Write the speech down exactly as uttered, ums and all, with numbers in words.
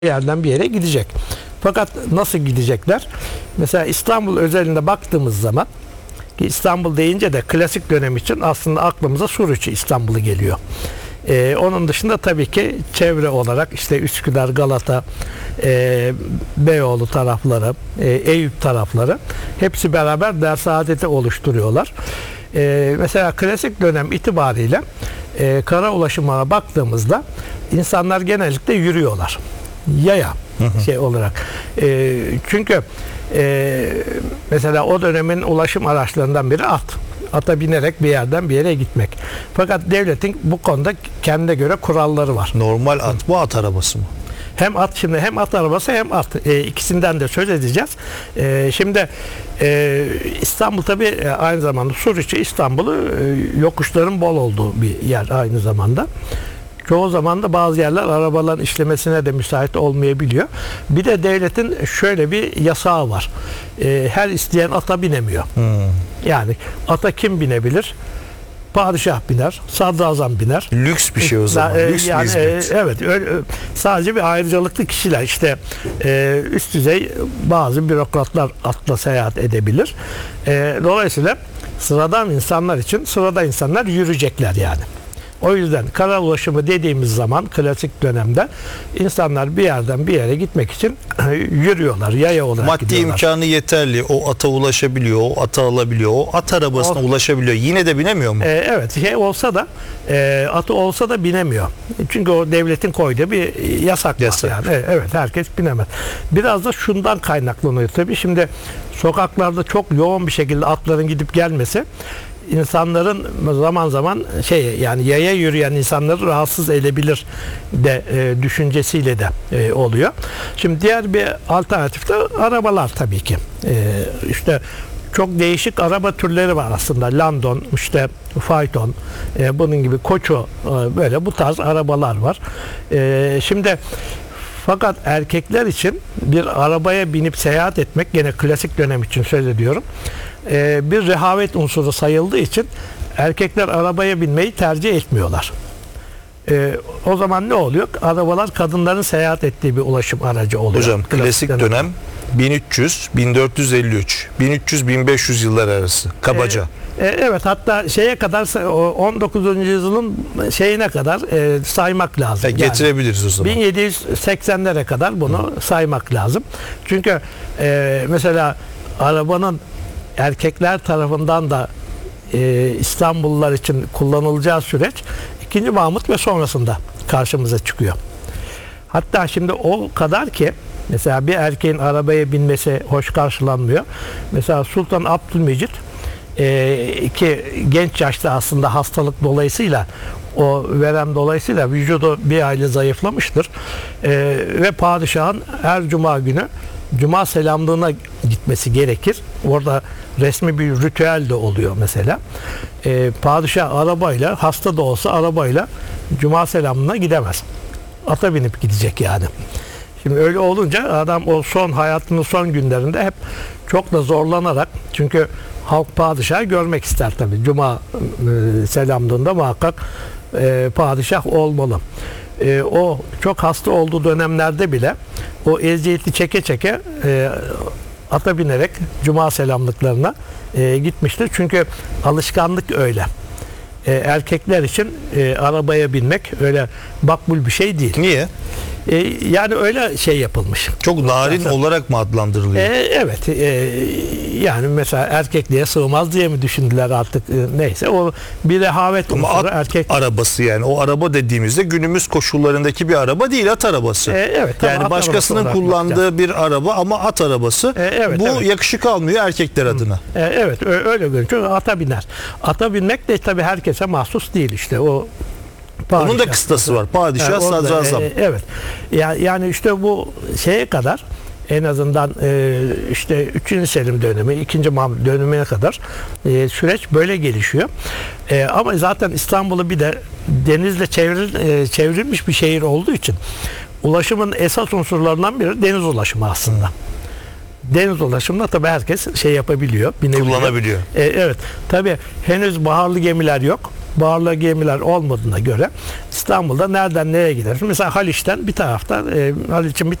yerden bir yere gidecek. Fakat nasıl gidecekler? Mesela İstanbul özelinde baktığımız zaman, ki İstanbul deyince de klasik dönem için aslında aklımıza Suriçi İstanbul'u geliyor. Ee, onun dışında tabii ki çevre olarak işte Üsküdar, Galata, e, Beyoğlu tarafları, e, Eyüp tarafları hepsi beraber Dersaadet'i oluşturuyorlar. E, mesela klasik dönem itibariyle e, kara ulaşımına baktığımızda insanlar genellikle yürüyorlar. Yaya hı hı. şey olarak. E, çünkü e, mesela o dönemin ulaşım araçlarından biri at. Ata binerek bir yerden bir yere gitmek. Fakat devletin bu konuda kendine göre kuralları var. Normal at mı, at arabası mı? Hem at şimdi hem at arabası hem at. E, ikisinden de söz edeceğiz. E, şimdi e, İstanbul tabii aynı zamanda Suriçi İstanbul'u e, yokuşların bol olduğu bir yer aynı zamanda. Çoğu zaman da bazı yerler arabaların işlemesine de müsait olmayabiliyor. Bir de devletin şöyle bir yasağı var. E, her isteyen ata binemiyor. Hmm. Yani ata kim binebilir? Padişah biner, sadrazam biner. Lüks bir şey o zaman. E, Lüks yani, bir hizmet. E, evet, öyle, sadece bir ayrıcalıklı kişiler işte e, üst düzey bazı bürokratlar atla seyahat edebilir. E, dolayısıyla sıradan insanlar için sıradan insanlar yürüyecekler yani. O yüzden kara ulaşımı dediğimiz zaman klasik dönemde insanlar bir yerden bir yere gitmek için yürüyorlar, yaya olarak Maddi gidiyorlar. imkanı yeterli, o ata ulaşabiliyor, o ata alabiliyor, o at arabasına o, ulaşabiliyor. Yine de binemiyor mu? E, evet, şey olsa da e, atı olsa da binemiyor. Çünkü o devletin koyduğu bir yasak, yasak. var. Yani. E, evet, herkes binemez. Biraz da şundan kaynaklanıyor tabii. Şimdi sokaklarda çok yoğun bir şekilde atların gidip gelmesi insanların zaman zaman şey yani yaya yürüyen insanları rahatsız edebilir de e, düşüncesiyle de e, oluyor. Şimdi diğer bir alternatif de arabalar tabii ki. E, işte çok değişik araba türleri var aslında. Landon, işte fayton, e, bunun gibi Koço, e, böyle bu tarz arabalar var. E, şimdi fakat erkekler için bir arabaya binip seyahat etmek, gene klasik dönem için söz ediyorum, e, bir rehavet unsuru sayıldığı için erkekler arabaya binmeyi tercih etmiyorlar. E, o zaman ne oluyor? Arabalar kadınların seyahat ettiği bir ulaşım aracı oluyor. Hocam klasik dönem, dönem bin üç yüz bin dört yüz elli üç bin üç yüz bin beş yüz yıllar arası kabaca. E, e, evet, hatta şeye kadar on dokuzuncu yüzyılın şeyine kadar e, saymak lazım. E, getirebiliriz yani, o zaman. bin yedi yüz seksenlere kadar bunu Hı. saymak lazım. Çünkü e, mesela arabanın erkekler tarafından da e, İstanbullular için kullanılacağı süreç ikinci Mahmut ve sonrasında karşımıza çıkıyor. Hatta şimdi o kadar ki mesela bir erkeğin arabaya binmesi hoş karşılanmıyor. Mesela Sultan Abdülmecit e, ki genç yaşta aslında hastalık dolayısıyla, o verem dolayısıyla vücudu bir aile zayıflamıştır. E, ve padişahın her cuma günü cuma selamlığına gitmesi gerekir. Orada resmi bir ritüel de oluyor mesela. E, padişah arabayla, hasta da olsa arabayla cuma selamlığına gidemez. Ata binip gidecek yani. Şimdi öyle olunca adam o son hayatının son günlerinde hep çok da zorlanarak, çünkü halk padişahı görmek ister tabii. Cuma e, selamlığında muhakkak e, padişah olmalı. E, o çok hasta olduğu dönemlerde bile o eziyeti çeke çeke e, ata binerek cuma selamlıklarına e, gitmiştir. Çünkü alışkanlık öyle. E, erkekler için e, arabaya binmek öyle makbul bir şey değil. Niye? E, yani öyle şey yapılmış. Çok narin Zaten, olarak mı adlandırılıyor? E, evet. E, yani mesela erkekliğe sığmaz diye mi düşündüler artık, e, neyse. O bir rehavet unsuru. At erkek arabası yani. O araba dediğimizde günümüz koşullarındaki bir araba değil, at arabası. E, evet. Yani başkasının kullandığı bakacağız. Bir araba ama at arabası. E, evet, Bu evet. yakışık almıyor erkekler Hı. adına. E, evet. Öyle görünüyor. Çünkü ata biner. Ata binmek de tabii herkese mahsus değil işte. O Padişah. Onun da kıstası var. Padişah, yani sadrazam. E, evet. Yani, yani işte bu şeye kadar, en azından e, işte üçüncü Selim dönemi, ikinci Mahmut dönemine kadar e, süreç böyle gelişiyor. E, ama zaten İstanbul'u bir de denizle çevril, e, çevrilmiş bir şehir olduğu için ulaşımın esas unsurlarından biri deniz ulaşımı aslında. Deniz ulaşımında tabii herkes şey yapabiliyor, binebiliyor. Kullanabiliyor. E, evet. Tabii henüz baharlı gemiler yok. buharlı gemiler olmadığına göre İstanbul'da nereden nereye gider? Mesela Haliç'ten bir taraftan e, Haliç'in bir